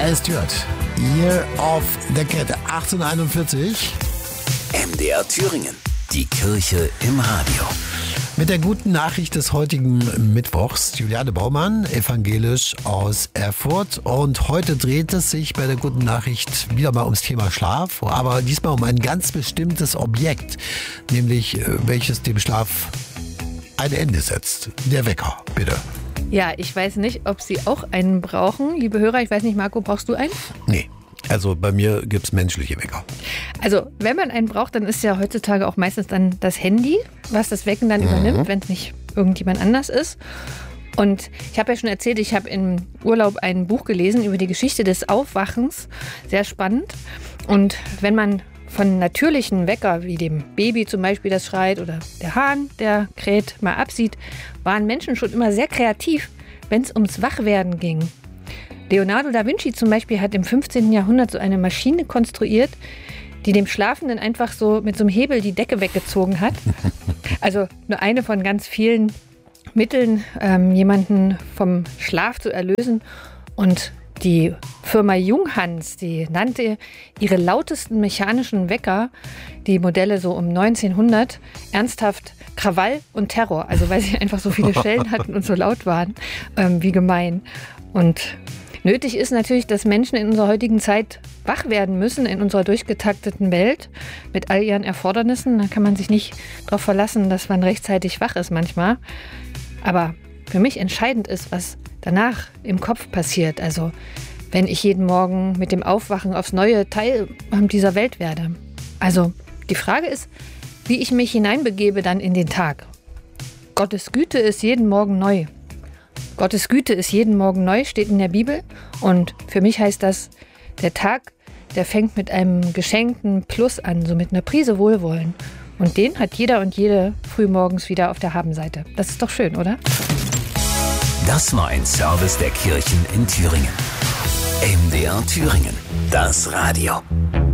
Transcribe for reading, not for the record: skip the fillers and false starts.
Alice Stewart, Year of the Cat, 1841. MDR Thüringen, die Kirche im Radio. Mit der guten Nachricht des heutigen Mittwochs, Juliane Baumann, evangelisch aus Erfurt. Und heute dreht es sich bei der guten Nachricht wieder mal ums Thema Schlaf, aber diesmal um ein ganz bestimmtes Objekt, nämlich welches dem Schlaf ein Ende setzt. Der Wecker, bitte. Ja, ich weiß nicht, ob Sie auch einen brauchen. Liebe Hörer, ich weiß nicht, Marco, brauchst du einen? Nee. Also bei mir gibt es menschliche Wecker. Also wenn man einen braucht, dann ist ja heutzutage auch meistens dann das Handy, was das Wecken dann übernimmt, wenn es nicht irgendjemand anders ist. Und ich habe ja schon erzählt, ich habe im Urlaub ein Buch gelesen über die Geschichte des Aufwachens. Sehr spannend. Und wenn man von natürlichen Wecker, wie dem Baby zum Beispiel, das schreit, oder der Hahn, der kräht, mal absieht, waren Menschen schon immer sehr kreativ, wenn es ums Wachwerden ging. Leonardo da Vinci zum Beispiel hat im 15. Jahrhundert so eine Maschine konstruiert, die dem Schlafenden einfach so mit so einem Hebel die Decke weggezogen hat. Also nur eine von ganz vielen Mitteln, jemanden vom Schlaf zu erlösen. Und die Firma Junghans, die nannte ihre lautesten mechanischen Wecker, die Modelle so um 1900, ernsthaft Krawall und Terror. Also weil sie einfach so viele Schellen hatten und so laut waren. Wie gemein. Und nötig ist natürlich, dass Menschen in unserer heutigen Zeit wach werden müssen, in unserer durchgetakteten Welt, mit all ihren Erfordernissen. Da kann man sich nicht darauf verlassen, dass man rechtzeitig wach ist manchmal. Aber für mich entscheidend ist, was danach im Kopf passiert. Also wenn ich jeden Morgen mit dem Aufwachen aufs Neue Teil dieser Welt werde. Also die Frage ist, wie ich mich hineinbegebe dann in den Tag. Gottes Güte ist jeden Morgen neu. Gottes Güte ist jeden Morgen neu, steht in der Bibel. Und für mich heißt das, der Tag, der fängt mit einem geschenkten Plus an, so mit einer Prise Wohlwollen. Und den hat jeder und jede frühmorgens wieder auf der Habenseite. Das ist doch schön, oder? Das war ein Service der Kirchen in Thüringen. MDR Thüringen, das Radio.